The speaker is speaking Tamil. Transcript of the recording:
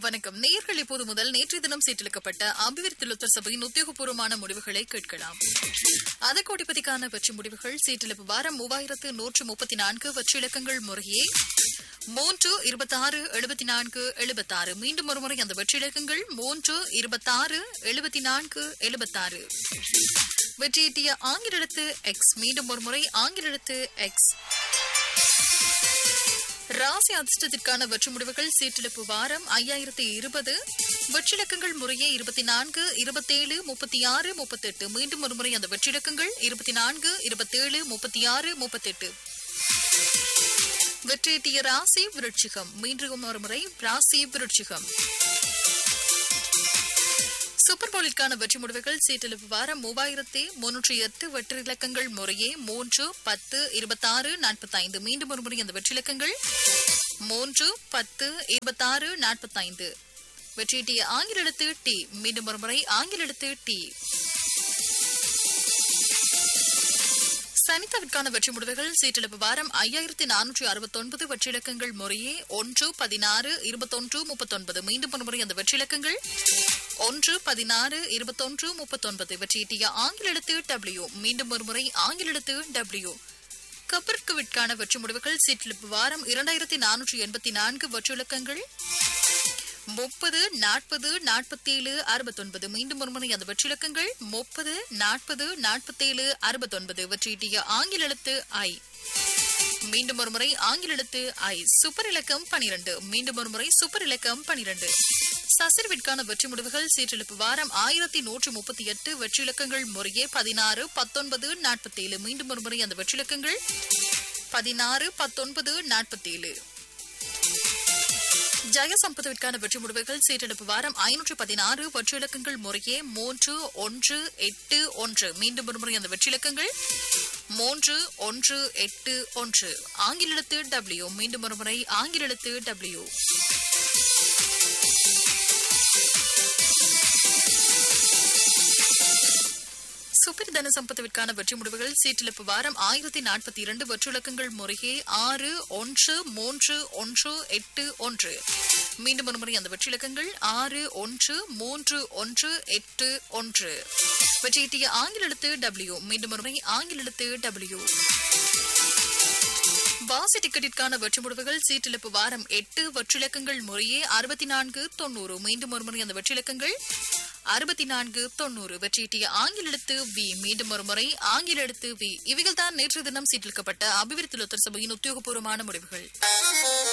வணக்கம். நேயர்கள் இப்போது முதல் நேற்றைய தினம் சீட்டளிக்கப்பட்ட அபிவிருத்தி லொத்தர் சபையின் உத்தியோகபூர்வமான முடிவுகளை கேட்கலாம். அதற்கோடிப்பதிக்கான வெற்றி முடிவுகள் சீட்டளிப்பு வாரம் 3134 வெற்றி இலக்கங்கள் முறையே 3, 26, 74, 76. மீண்டும் ஒருமுறை அந்த வெற்றி இலக்கங்கள் 3, 26, 74, 76. வெற்றியீட்டிய ஆங்கில எழுத்து எக்ஸ். மீண்டும் ஒருமுறை ஆங்கில எழுத்து எக்ஸ். ராசி அதிர்ஷ்டத்திற்கான வெற்றி முடிவுகள் சீட்டெழுப்பு வாரம் 5020. வெற்றிலக்கங்கள் முறையே 24, 27, 36, 38. மீண்டும் ஒருமுறை அந்த வெற்றிலக்கங்கள் 24, 27, 36, 38. வெற்றியீட்டிய ராசி விருட்சிகம். மீண்டும் ஒருமுறை ராசி விருட்சிகம். சூப்பர் போலிற்கான வெற்றி முடிவுகள் சீட்டெழுப்பு வாரம் 3308. வெற்றி இலக்கங்கள் முறையே 3, 10, 26, 45. மீண்டும் ஒருமுறை அந்த வெற்றி இலக்கங்கள் 3, 10, 26, 45. வெற்றியீட்டிய ஆங்கில எழுத்து டி. மீண்டும் ஒருமுறை ஆங்கில எழுத்து டி. சனித்தாவிற்கான வெற்றி முடிவுகள் சீட்டெழுப்பு வாரம் 5469. வெற்றி இலக்கங்கள் முறையே 1, 16, 21, 39. மீண்டும் ஒருமுறை அந்த வெற்றி இலக்கங்கள் 1, 16, 21, 39. வெற்றியீட்டிய ஆங்கில எழுத்து டபிள்யூ. மீண்டும் ஒருமுறை ஆங்கில எழுத்து டபிள்யூ. கப்பற்குவிற்கான வெற்றி முடிவுகள் சீட்டெழுப்பு வாரம் 2484. வெற்றி இலக்கங்கள் 30, 40, 47, 69. மீண்டும் ஒருமுறை அந்த வெற்றி இலக்கங்கள் 30, 40, 47, 69. வெற்றியீட்டிய ஆங்கில எழுத்து ஐ. மீண்டும் ஒருமுறை ஆங்கில எழுத்து ஐ. சூப்பர் இலக்கம் 12. மீண்டும் ஒருமுறை சூப்பர் இலக்கம் 12. சசிர்விற்கான வெற்றி முடிவுகள் சீட்டெழுப்பு வாரம் 1138. வெற்றி இலக்கங்கள் முறையே 16, 19, 47. மீண்டும் ஒருமுறை அந்த வெற்றி இலக்கங்கள் 16, 19, 47. ஜெயசம்பதவிற்கான வெற்றி முடிவுகள் சீட்டெழுப்பு வாரம் 516. வெற்றி இலக்கங்கள் முறையே 3, 1, 8, 1. மீண்டும் ஒருமுறை அந்த வெற்றி இலக்கங்கள் 3, 1, 8, 1. ஆங்கில எழுத்து டபிள்யூ. மீண்டும் ஒருமுறை ஆங்கில எழுத்து டபிள்யூ. சூப்பர் தன சம்பத்துவிற்கான வெற்றி முடிவுகள் சீட்டெழுப்பு வாரம் 1042. வெற்றி இலக்கங்கள் முறையே 6, 1, 3, 1, 8, 1. மீண்டும் ஒருமுறை அந்த வெற்றி இலக்கங்கள் 6, 1, 3, 1, 8, 1. வெற்றியீட்டிய ஆங்கில எழுத்து டபிள்யூ. மீண்டும் ஒருமுறை ஆங்கில எழுத்து டபிள்யூ. வாசி டிக்கெட்டிற்கான வெற்றி முடிவுகள் சீட்டெழுப்பு வாரம் 8. வெற்றி இலக்கங்கள் முறையே 64, 90. மீண்டும் ஒருமுறை அந்த வெற்றி இலக்கங்கள் 64, 90. வெற்றியீட்டிய ஆங்கில எழுத்து வி. மீண்டும் ஒருமுறை ஆங்கில எழுத்து வி. இவைகள் தான் நேற்று தினம் சீட்டளிக்கப்பட்ட அபிவிருத்தி லொத்தர் சபையின் உத்தியோகபூர்வமான முடிவுகள்.